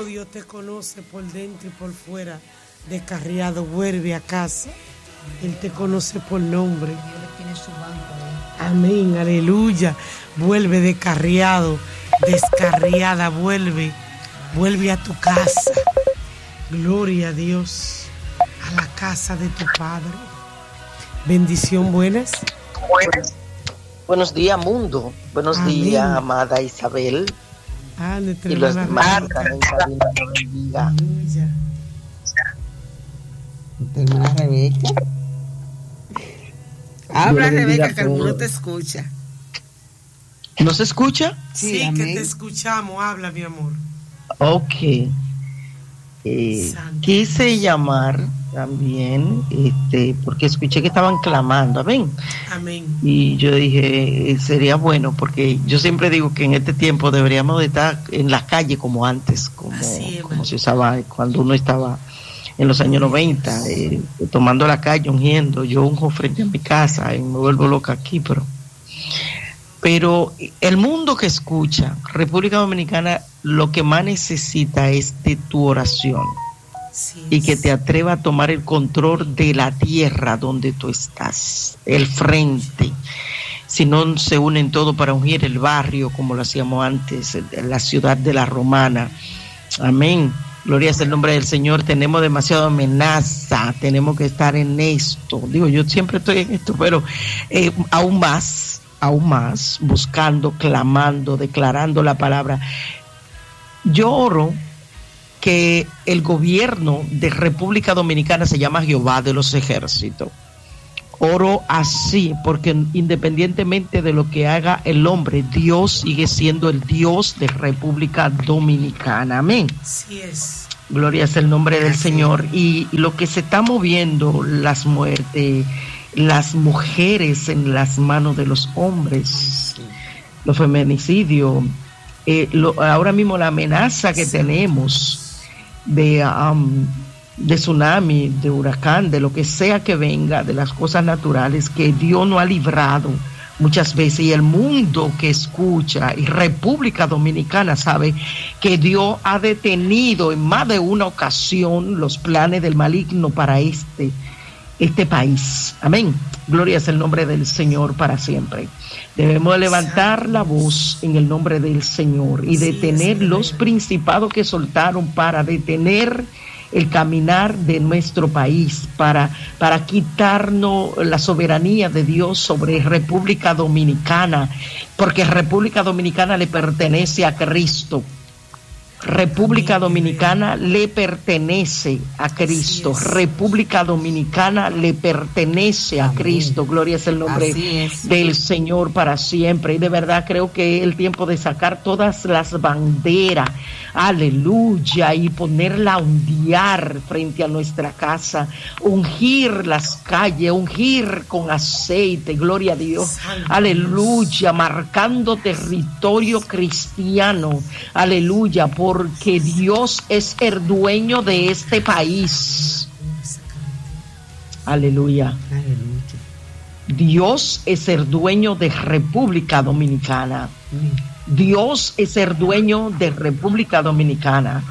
Dios te conoce por dentro y por fuera. Descarriado, vuelve a casa. Él te conoce por nombre. Dios tiene su banco ahí. Amén, aleluya. Vuelve descarriado, descarriada, vuelve a tu casa. Gloria a Dios, a la casa de tu Padre. Bendición, buenas. Buenos días, mundo. Buenos Amén. días, amada Isabel. Nuestra Y los hermana demás también, Sabina, te bendiga. Aleluya. Tu hermana Rebeca. Dios Habla, le bendiga Rebeca, que a alguno todos. te escucha. ¿No se escucha? Sí, que amén. te escuchamos. Habla, mi amor. Ok. Santo. Quise llamar también, porque escuché que estaban clamando, amén. Amén. Y yo dije, sería bueno, porque yo siempre digo que en este tiempo deberíamos de estar en las calles como antes, Así es, como se usaba cuando uno estaba en los años 90, tomando la calle, ungiendo. Yo unjo frente a mi casa y me vuelvo loca aquí, pero el mundo que escucha, República Dominicana, lo que más necesita es de tu oración. Sí, Y que te atreva a tomar el control de la tierra donde tú estás, el frente. Si no se unen todos para ungir el barrio, como lo hacíamos antes, la ciudad de la Romana. Amén. Gloria es el nombre del Señor. Tenemos demasiada amenaza, tenemos que estar en esto. Digo, yo siempre estoy en esto, pero aún más, buscando, clamando, declarando la palabra. Yo oro que el gobierno de República Dominicana se llama Jehová de los Ejércitos. Oro así, porque independientemente de lo que haga el hombre, Dios sigue siendo el Dios de República Dominicana. Amén. así es. Gloria es el nombre del Señor. Y lo que se está moviendo, las muertes, las mujeres en las manos de los hombres, los feminicidios, ahora mismo la amenaza que tenemos de tsunami, de huracán, de lo que sea que venga, de las cosas naturales que Dios no ha librado muchas veces, y el mundo que escucha y República Dominicana sabe que Dios ha detenido en más de una ocasión los planes del maligno para este país. Amén. Gloria es el nombre del Señor para siempre. Debemos levantar la voz en el nombre del Señor y detener los principados que soltaron para detener el caminar de nuestro país, para quitarnos la soberanía de Dios sobre República Dominicana, porque República Dominicana le pertenece a Cristo. República Dominicana le pertenece a Cristo. República Dominicana le pertenece a Cristo. Gloria es el nombre del Señor para siempre. Y de verdad creo que es el tiempo de sacar todas las banderas, aleluya, y ponerla a ondear frente a nuestra casa, ungir las calles, ungir con aceite, gloria a Dios, aleluya, marcando territorio cristiano, aleluya, porque Dios es el dueño de este país. Aleluya. Dios es el dueño de República Dominicana. Dios es el dueño de República Dominicana.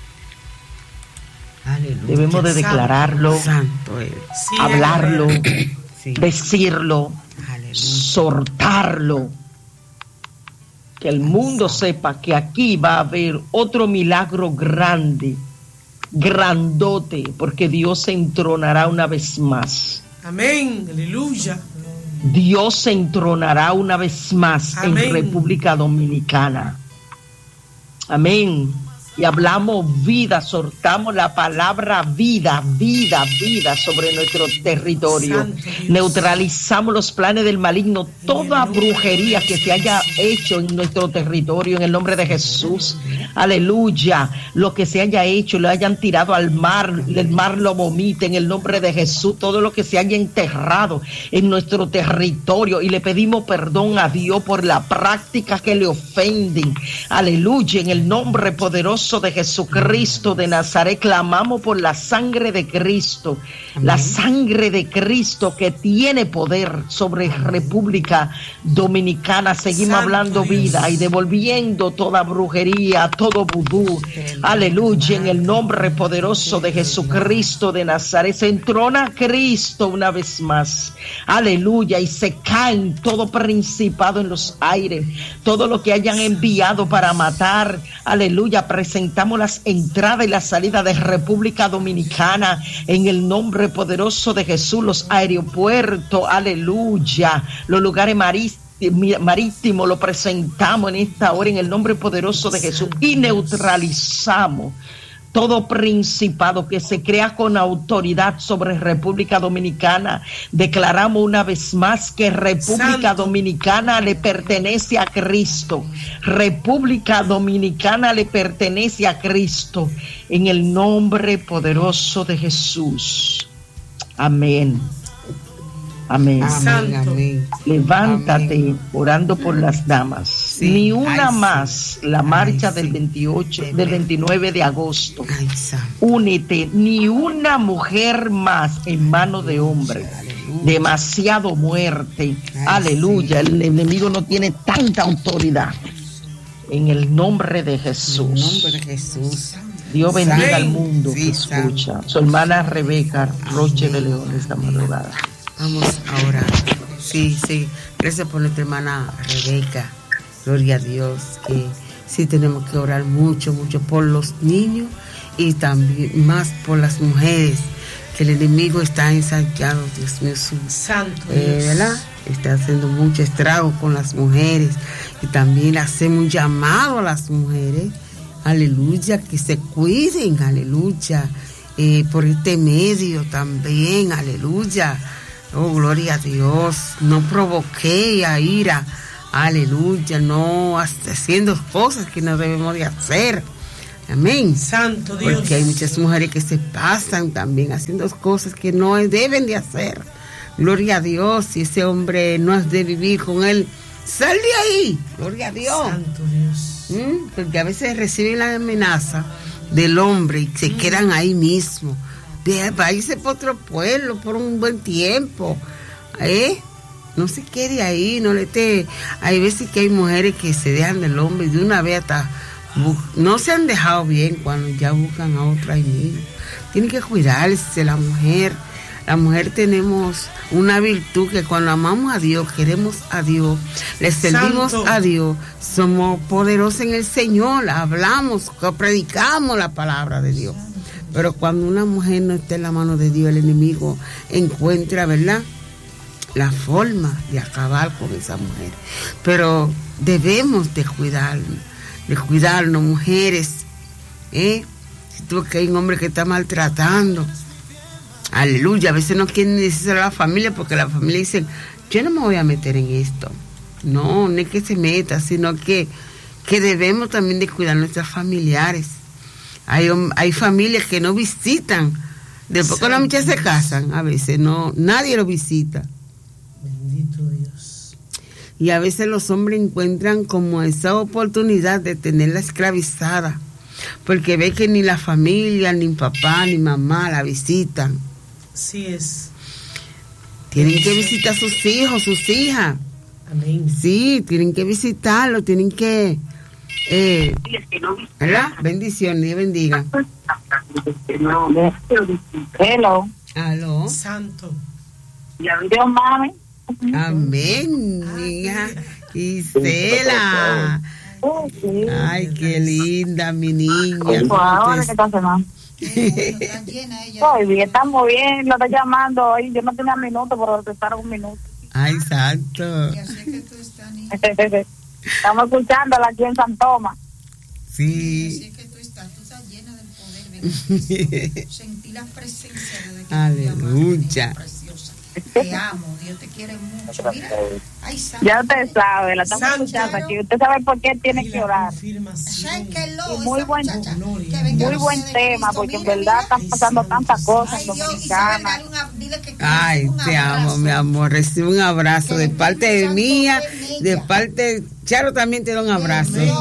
Aleluya. Debemos de declararlo, Santo Él. Sí, hablarlo, Sí. decirlo, Aleluya. soltarlo. Que el mundo sepa que aquí va a haber otro milagro grande, grandote, porque Dios se entronará una vez más. Amén, aleluya. Dios se entronará una vez más. Amén. En República Dominicana. Amén. Y hablamos vida, soltamos la palabra vida, vida, vida sobre nuestro territorio. Neutralizamos los planes del maligno, toda brujería que se haya hecho en nuestro territorio, en el nombre de Jesús. Aleluya. Lo que se haya hecho, lo hayan tirado al mar, el mar lo vomite en el nombre de Jesús. Todo lo que se haya enterrado en nuestro territorio, y le pedimos perdón a Dios por la práctica que le ofenden. Aleluya. En el nombre poderoso poderoso de Jesucristo de Nazaret, clamamos por la sangre de Cristo, la sangre de Cristo que tiene poder sobre República Dominicana. Seguimos hablando vida y devolviendo toda brujería, todo vudú. Aleluya, en el nombre poderoso de Jesucristo de Nazaret. Se entrona Cristo una vez más. Aleluya, y se caen todo principado en los aires, todo lo que hayan enviado para matar. Aleluya, presentamos las entradas y la salida de República Dominicana en el nombre poderoso de Jesús, los aeropuertos, aleluya, los lugares marítimos lo presentamos en esta hora en el nombre poderoso de Jesús y neutralizamos todo principado que se crea con autoridad sobre República Dominicana. Declaramos una vez más que República Dominicana le pertenece a Cristo. República Dominicana le pertenece a Cristo. En el nombre poderoso de Jesús. Amén. Amén. Amén, amén. Levántate, Amén. Orando por las damas. Sí. Ni una Ay, más, sí. la marcha Ay, del sí. 28, del 29 de agosto. Ay, santo. Únete, ni una mujer más en mano de hombre. Aleluya. Demasiado muerte. Ay, Aleluya. sí. El enemigo no tiene tanta autoridad. En el nombre de En Jesús. el nombre de Jesús. Dios bendiga Santo. al mundo que Sí, escucha. santo. Su hermana Rebeca Roche de León esta madrugada. Vamos ahora. Sí, sí. Gracias por nuestra hermana Rebeca. Gloria a Dios. Que sí tenemos que orar mucho, mucho por los niños y también más por las mujeres. Que el enemigo está ensanchado, Dios mío, Santo Dios. ¿verdad? Está haciendo mucho estrago con las mujeres. Y también hacemos un llamado a las mujeres. Aleluya, que se cuiden, aleluya. Por este medio también, aleluya. Oh, gloria a Dios. No provoqué a ira. Aleluya. No haciendo cosas que no debemos de hacer. Amén. Santo Dios. Porque hay muchas mujeres que se pasan también haciendo cosas que no deben de hacer. Gloria a Dios. Si ese hombre no es de vivir con él, sal de ahí. Gloria a Dios. Santo Dios. Porque a veces reciben la amenaza del hombre y se quedan ahí mismo. Váyase por otro pueblo por un buen tiempo. No se quede ahí, no le esté. Hay veces que hay mujeres que se dejan del hombre y de una vez hasta no se han dejado bien cuando ya buscan a otra ahí mismo. Tiene que cuidarse la mujer. La mujer tenemos una virtud que cuando amamos a Dios, queremos a Dios, le servimos Santo. a Dios, somos poderosos en el Señor, hablamos, predicamos la palabra de Dios. Pero cuando una mujer no está en la mano de Dios, el enemigo encuentra, ¿verdad?, la forma de acabar con esa mujer. Pero debemos de cuidarnos, mujeres. Si tú ves que hay un hombre que está maltratando, aleluya, a veces no quieren decirlo a la familia porque la familia dice, yo no me voy a meter en esto. No es que se meta, sino que debemos también de cuidar a nuestros familiares. Hay familias que no visitan. Después que las muchachas se casan, a veces nadie lo visita. Bendito Dios. Y a veces los hombres encuentran como esa oportunidad de tenerla esclavizada, porque ve que ni la familia, ni papá, ni mamá la visitan. Así es. Tienen que visitar a sus hijos, sus hijas. Amén. Sí, tienen que visitarlo, tienen que... ¿verdad? Bendiciones, Dios bendiga. Hello. Aló. Santo. Dios, mami. Amén, niña Isela. Sí. Ay, qué linda, mi niña. Ahora que está cenando. Está llena ella. Estoy bien, estamos bien. Lo estoy llamando hoy. Yo no tenía minuto, pero contestaron un minuto. Ay, santo. Ya sé que tú estás, niña. Estamos escuchándola aquí en San Tomás. Ya Sí. sé que tú estás llena del poder bendito. Sentí la presencia de que Aleluya. preciosa. Te amo, Dios te quiere mucho. Mira, ay, santo. Ya usted sabe, la estamos Santo. escuchando aquí. Usted sabe por qué tiene Y que la orar. confirmación. Sáquelo, Y muy esa buen- muchacha, gloria. que venga Muy la buen gloria de tema, Cristo. porque en Mira, verdad mira. están pasando tantas cosas Ay, Dios, Isabel, dominicanas. dale dile que Ay, un te amo, abrazo. mi amor. Recibe un abrazo de Que el parte de Espíritu mía, Santo te de bendiga. parte de Charo también te da un abrazo. Amén, amén.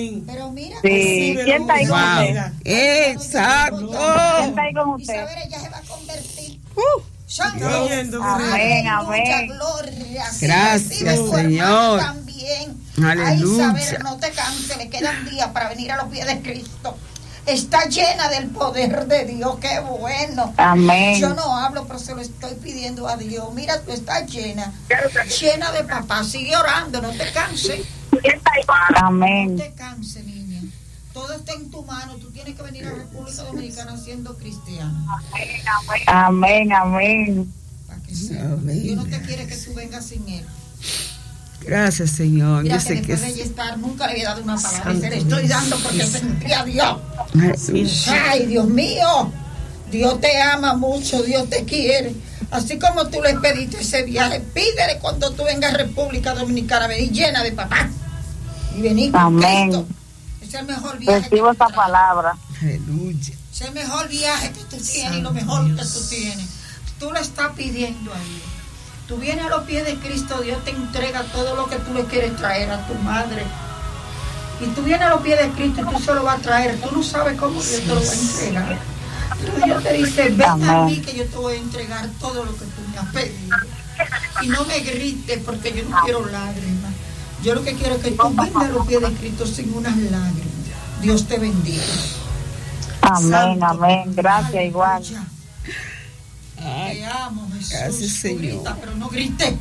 Amén. Pero mira, Sí, ¿quién está ahí con Wow. usted? Exacto. ¿Quién está ahí con usted? Isabel, ella se va a convertir. Santo. Estoy oyendo, Amén, Aleluya, amén. gloria. Sí, Gracias, recibe tu hermana Señor. También. Aleluya. Ay, Isabel, no te canses, le quedan días para venir a los pies de Cristo. Está llena del poder de Dios, qué bueno. Amén. Yo no hablo, pero se lo estoy pidiendo a Dios. Mira, tú estás llena de papá. Sigue orando, no te canses. Amén. No te canses, niña. Todo está en tu mano. Tú tienes que venir a la República Dominicana siendo cristiana. Amén, amén. Para que sepa. Amén. Dios no te quiere que tú vengas sin él. Gracias, Señor. Mira Yo que sé que después de ella estar, nunca le había dado una palabra. Se le estoy dando porque sentí a Dios. Ay, Dios mío. Dios te ama mucho, Dios te quiere. Así como tú le pediste ese viaje, pídele cuando tú vengas a República Dominicana, venir llena de papá. Y venir con Amén. Cristo. Es el mejor viaje. Recibo que tú esa traes. palabra. Aleluya. Es el mejor viaje que tú tienes y lo mejor que tú tienes. Tú le estás pidiendo a Dios. Tú vienes a los pies de Cristo, Dios te entrega todo lo que tú le quieres traer a tu madre. Y tú vienes a los pies de Cristo y tú se lo vas a traer. Tú no sabes cómo Dios te lo va a entregar. Pero Dios te dice, ven a mí que yo te voy a entregar todo lo que tú me has pedido. Y no me grites porque yo no quiero lágrimas. Yo lo que quiero es que tú vengas a los pies de Cristo sin unas lágrimas. Dios te bendiga. Amén, amén. Gracias, igual. Aleluya. Ay, Te amo, Jesús. gracias, Tú Señor. grita, pero no grite.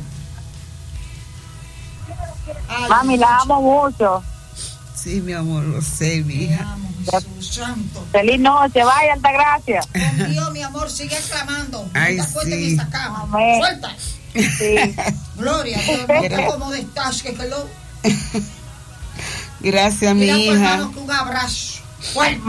Mami, la amo mucho. sí, mi amor, lo sé, mi Te hija. amo, Jesús Santo. Feliz noche. Vaya, alta gracia. Con Dios, mi amor, sigue clamando. Ay, No te acuestes sí. en esa cama. Amén. Suelta. Sí. Gloria a Dios. No te como de estás, que lo. Gracias, mi Mira a tu hija. hermano con un abrazo. Fuerte.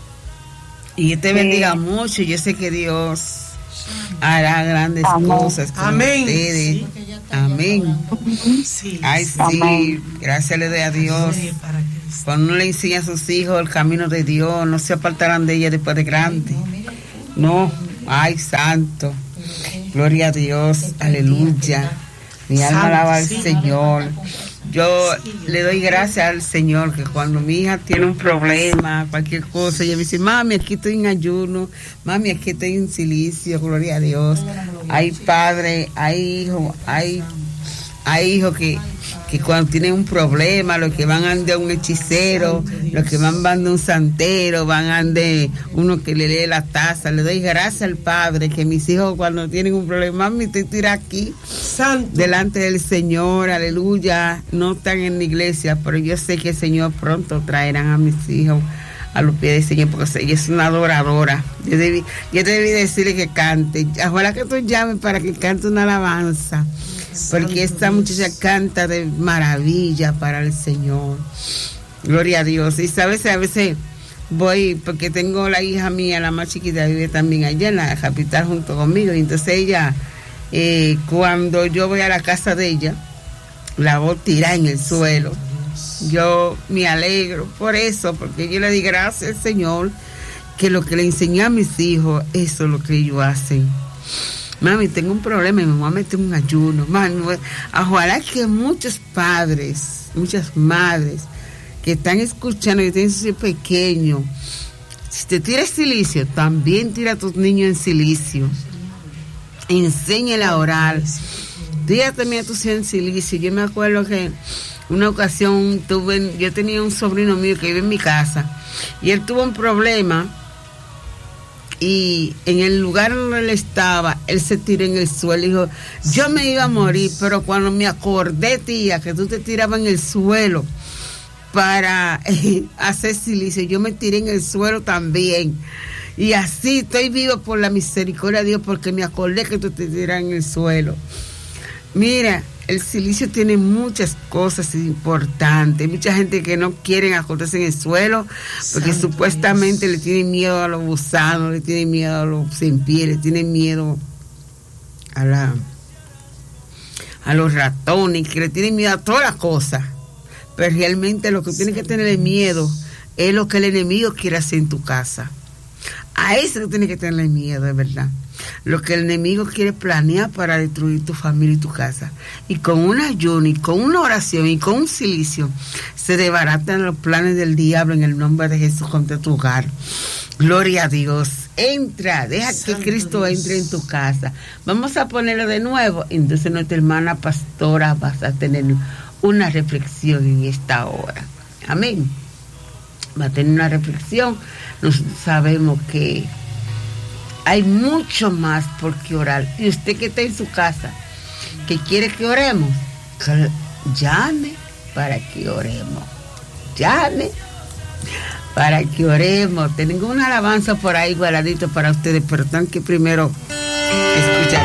Y Dios te bendiga mucho. Yo sé que Dios hará grandes Amén. cosas con Amén. ustedes. Sí. Porque ella está Amén. orando. Sí. Ay, sí. Amén. Gracias le doy a Dios. Sí, para Cristo. Cuando uno le enseña a sus hijos el camino de Dios, no se apartarán de ella después de grande. No, mira, No, ay, santo. Gloria a Dios. Aleluya. Mi alma Santo, alaba al sí. Señor. Yo le doy gracias al Señor que cuando mi hija tiene un problema, cualquier cosa, ella me dice, mami, aquí estoy en ayuno, mami, aquí estoy en silicio, gloria a Dios. Hay padre, hay hijos que cuando tienen un problema, los que van de un hechicero, los que van de un santero, van de uno que le lee la taza. Le doy gracias al Padre que mis hijos cuando tienen un problema, mami, te tira aquí Santo. delante del Señor, aleluya. No están en la iglesia, pero yo sé que el Señor pronto traerán a mis hijos a los pies del Señor, porque ella es una adoradora. Yo debí decirle que cante. Ojalá que tú llames para que cante una alabanza, porque esta muchacha canta de maravilla para el Señor. Gloria a Dios. Y sabes, a veces voy, porque tengo la hija mía, la más chiquita, vive también allá en la capital junto conmigo, y entonces ella, cuando yo voy a la casa de ella, la voy a tirar en el suelo. Yo me alegro por eso, porque yo le di gracias al Señor que lo que le enseñé a mis hijos, eso es lo que ellos hacen. Mami, tengo un problema y me voy a meter un ayuno. Mami, ojalá que muchos padres, muchas madres que están escuchando y tienen sus hijos pequeños, si te tiras silicio, también tira a tus niños en silicio. Enséñale a orar. Tira también a tus hijos en silicio. Yo me acuerdo que una ocasión yo tenía un sobrino mío que vive en mi casa y él tuvo un problema. Y en el lugar donde él estaba, él se tiró en el suelo y dijo, yo me iba a morir, pero cuando me acordé, tía, que tú te tirabas en el suelo para hacer silicio, yo me tiré en el suelo también. Y así estoy vivo por la misericordia de Dios, porque me acordé que tú te tiras en el suelo. Mira, el silicio tiene muchas cosas importantes. Hay mucha gente que no quieren acostarse en el suelo porque Santo supuestamente Dios. le tienen miedo a los gusanos, le tienen miedo a los sin piel, le tienen miedo a los ratones, que le tienen miedo a todas las cosas. Pero realmente lo que tiene que tener miedo es lo que el enemigo quiere hacer en tu casa. A eso que tiene que tener miedo, de verdad. lo que el enemigo quiere planear para destruir tu familia y tu casa. Y con un ayuno, y con una oración, y con un silicio, se desbaratan los planes del diablo en el nombre de Jesús contra tu hogar. Gloria a Dios. Entra, deja que Cristo entre en tu casa. Vamos a ponerlo de nuevo. Entonces nuestra hermana pastora va a tener una reflexión en esta hora. Amén. Va a tener una reflexión. Nosotros sabemos que hay mucho más por qué orar. Y usted que está en su casa, que quiere que oremos, llame para que oremos. Llame para que oremos. Tengo una alabanza por ahí guardadito para ustedes, pero tengo que primero escuchar.